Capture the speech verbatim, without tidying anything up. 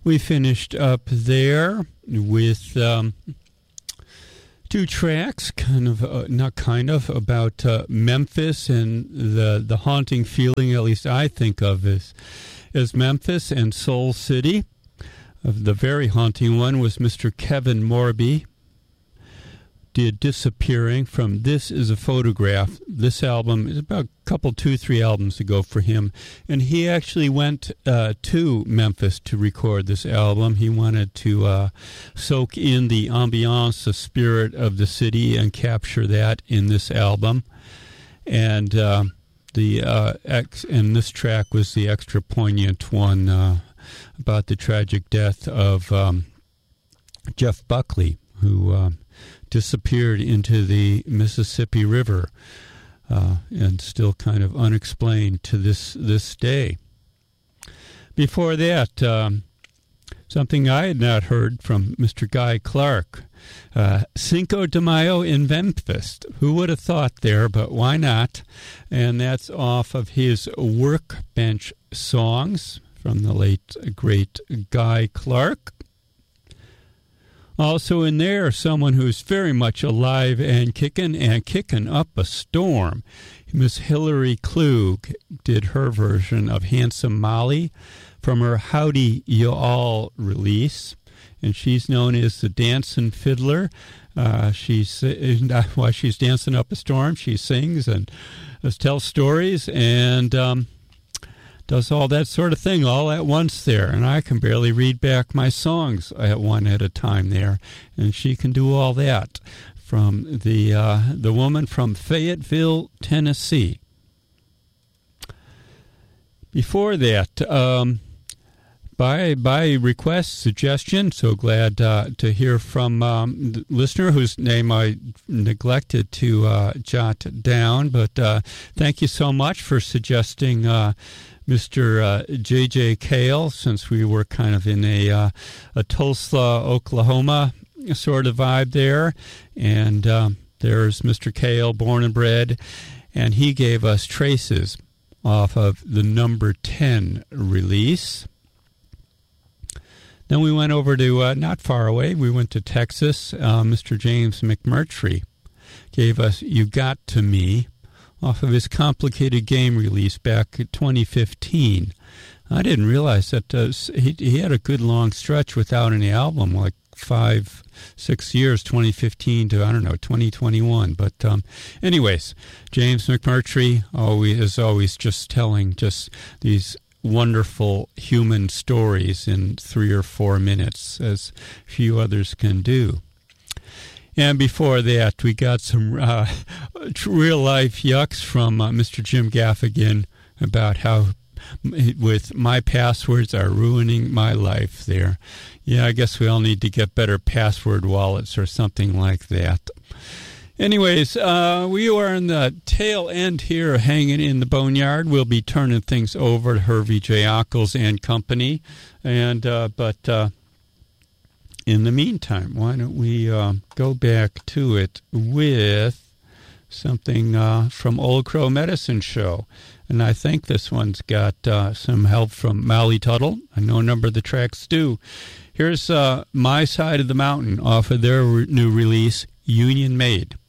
we finished up there with um, two tracks, kind of, uh, not kind of, about uh, Memphis and the the haunting feeling, at least I think of as, as Memphis and Soul City. Uh, the very haunting one was Mister Kevin Morby, did Disappearing from This Is a Photograph. This album is about a couple, two, three albums ago for him. And he actually went uh, to Memphis to record this album. He wanted to uh, soak in the ambiance, the spirit of the city, and capture that in this album. And uh, the uh, ex- and this track was the extra poignant one uh, about the tragic death of um, Jeff Buckley, who Uh, disappeared into the Mississippi River uh, and still kind of unexplained to this this day. Before that, um, something I had not heard from Mister Guy Clark, uh, Cinco de Mayo in Memphis. Who would have thought there, but why not? And that's off of his Workbench Songs from the late, great Guy Clark. Also in there, someone who's very much alive and kicking and kicking up a storm. Miss Hillary Klug did her version of Handsome Molly from her Howdy You All release. And she's known as the Dancing Fiddler. Uh, she's uh, while she's dancing up a storm, she sings and uh, tells stories and um, does all that sort of thing all at once there. And I can barely read back my songs at one at a time there. And she can do all that from the uh, the woman from Fayetteville, Tennessee. Before that, um, by by request, suggestion, so glad uh, to hear from um, the listener whose name I neglected to uh, jot down. But uh, thank you so much for suggesting uh, Mister Uh, J J Cale, since we were kind of in a uh, a Tulsa, Oklahoma sort of vibe there. And um, there's Mister Cale, born and bred, and he gave us Traces off of the number ten release. Then we went over to, uh, not far away, we went to Texas. Uh, Mister James McMurtry gave us You Got to Me off of his Complicated Game release back in twenty fifteen. I didn't realize that uh, he, he had a good long stretch without any album, like five, six years, twenty fifteen to, I don't know, twenty twenty-one. But um, anyways, James McMurtry always, is always just telling just these wonderful human stories in three or four minutes, as few others can do. And before that, we got some uh, real-life yucks from uh, Mister Jim Gaffigan about how with my passwords are ruining my life there. Yeah, I guess we all need to get better password wallets or something like that. Anyways, uh, we are in the tail end here, hanging in the boneyard. We'll be turning things over to Hervey J. Ockles and company. And uh, but uh, in the meantime, why don't we uh, go back to it with something uh, from Old Crow Medicine Show. And I think this one's got uh, some help from Molly Tuttle. I know a number of the tracks do. Here's uh, My Side of the Mountain off of their re- new release, Union Made.